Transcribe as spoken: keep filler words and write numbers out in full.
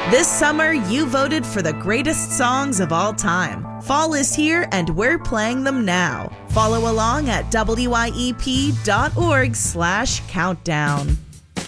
This summer, you voted for the greatest songs of all time. Fall is here, and we're playing them now. Follow along at W I E P dot org slash countdown.